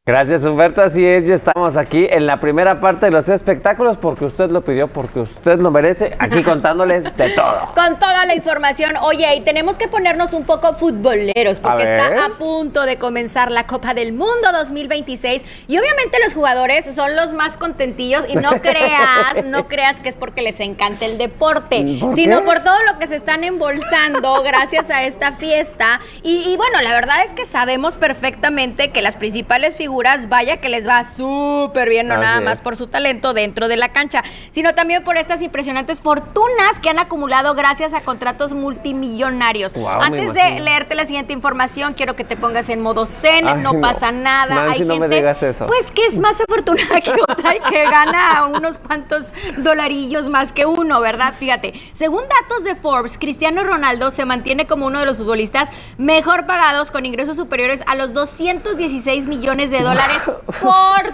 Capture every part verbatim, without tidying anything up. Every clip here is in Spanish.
Gracias, Humberto. Así es, ya estamos aquí en la primera parte de los espectáculos porque usted lo pidió, porque usted lo merece, aquí contándoles de todo. Con toda la información. Oye, y tenemos que ponernos un poco futboleros porque a está a punto de comenzar la Copa del Mundo dos mil veintiséis y obviamente los jugadores son los más contentillos y no creas, no creas que es porque les encanta el deporte, ¿Por sino qué? por todo lo que se están embolsando gracias a esta fiesta. Y, y bueno, la verdad es que sabemos perfectamente que las principales figuras, vaya que les va súper bien, no Así nada más es. por su talento dentro de la cancha, sino también por estas impresionantes fortunas que han acumulado gracias a contratos multimillonarios. Wow, Antes de leerte la siguiente información, quiero que te pongas en modo zen, Ay, no, no. pasa nada. Nancy, Hay no gente, me digas eso. pues, que es más afortunada que otra y que gana unos cuantos dolarillos más que uno, ¿verdad? Fíjate, según datos de Forbes, Cristiano Ronaldo se mantiene como uno de los futbolistas mejor pagados con ingresos superiores a los doscientos dieciséis millones de dólares por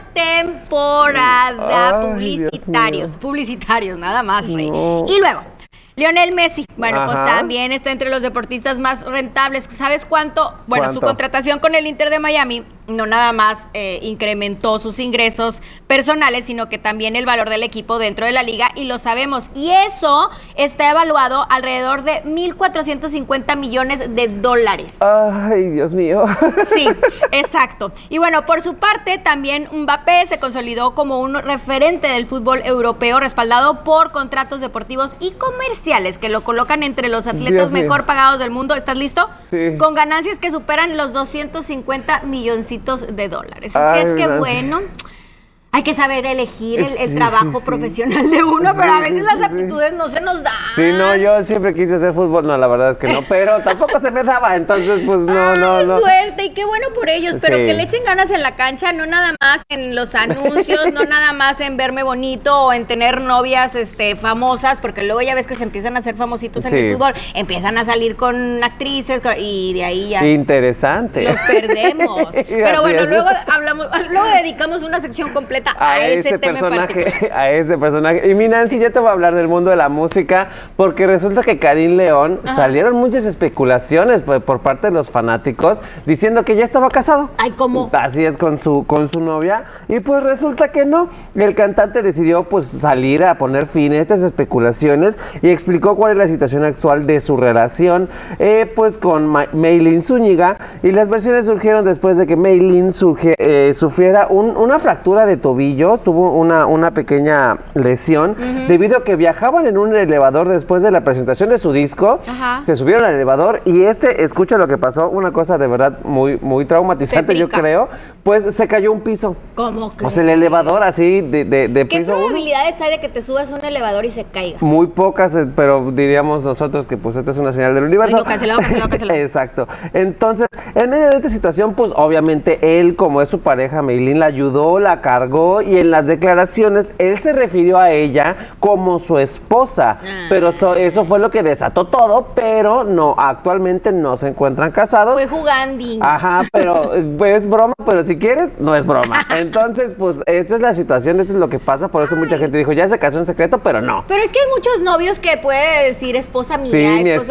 temporada. Ay, Publicitarios, Dios mío. publicitarios, nada más, Rey. No. Y luego, Lionel Messi, bueno, Ajá. pues también está entre los deportistas más rentables. ¿Sabes cuánto? Bueno, ¿Cuánto? su contratación con el Inter de Miami no nada más eh, incrementó sus ingresos personales, sino que también el valor del equipo dentro de la liga, y lo sabemos. Y eso está evaluado alrededor de mil cuatrocientos cincuenta millones de dólares. Ay, Dios mío. Sí, exacto. Y bueno, por su parte, también Mbappé se consolidó como un referente del fútbol europeo, respaldado por contratos deportivos y comerciales que lo colocan entre los atletas Dios mío. mejor pagados del mundo. ¿Estás listo? Sí. Con ganancias que superan los doscientos cincuenta milloncitos de dólares. Así Ay, es que Nancy. bueno, hay que saber elegir el, el Sí, trabajo sí, sí. profesional de uno, Sí, pero a veces sí, las sí, aptitudes no se nos dan. Sí, no, yo siempre quise hacer fútbol, no, la verdad es que no, pero tampoco se me daba, entonces pues no, Ay, no, no. suerte, y qué bueno por ellos, pero Sí. que le echen ganas en la cancha, no nada más en los anuncios, no nada más en verme bonito o en tener novias este, famosas, porque luego ya ves que se empiezan a hacer famositos en Sí. el fútbol, empiezan a salir con actrices y de ahí ya Interesante. los perdemos. Pero Así bueno, es. luego hablamos, luego dedicamos una sección completa a, a ese, ese tema en particular. personaje, a ese personaje. Y mi Nancy, ya te voy a hablar del mundo de la música, porque resulta que Karim León, Ajá. salieron muchas especulaciones por, por parte de los fanáticos diciendo que ya estaba casado. Ay, ¿cómo? Así es, con su, con su novia. Y pues resulta que no. El cantante decidió pues salir a poner fin a estas especulaciones y explicó cuál es la situación actual de su relación eh, pues con Ma- Maylin Zúñiga. Y las versiones surgieron después de que Maylin surge, eh, sufriera un- una fractura de tobillo, tuvo una, una pequeña lesión debido a que viajaban en un elevador después de la presentación de su disco. Ajá. Se subieron al elevador y este, escucha lo que pasó, una cosa de verdad muy, muy traumatizante, yo Tétrica. creo, pues se cayó un piso. ¿Cómo que? O sea, el elevador así de, de, de ¿Qué piso uno. probabilidades hay de que te subas a un elevador y se caiga? Muy pocas, eh, pero diríamos nosotros que pues esta es una señal del universo. Ay, no, cancelado, cancelado, cancelado. Exacto. Entonces, en medio de esta situación, pues obviamente él, como es su pareja, Maylin, la ayudó, la cargó, y en las declaraciones él se refirió a ella como su esposa. Ah. Pero so- eso fue lo que desató todo, pero no, actualmente no se encuentran casados. Fue jugandín. Ajá, pero eh, pues, es broma, pero si quieres, no es broma. Entonces, pues, esta es la situación, esto es lo que pasa, por eso mucha gente dijo, ya se casó en secreto, pero no. Pero es que hay muchos novios que puede decir esposa mía, Sí, mi esposo